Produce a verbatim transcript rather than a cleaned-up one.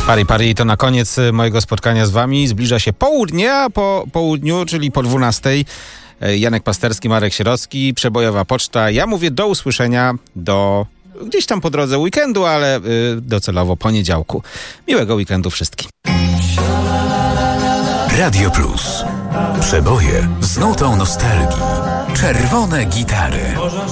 Pari Pari to na koniec mojego spotkania z wami. Zbliża się południe, a po południu, czyli po dwunastej, Janek Pasterski, Marek Sierocki, Przebojowa Poczta. Ja mówię do usłyszenia do gdzieś tam po drodze weekendu, ale y, docelowo poniedziałku. Miłego weekendu wszystkim. Radio Plus. Przeboje z nutą nostalgii. Czerwone gitary.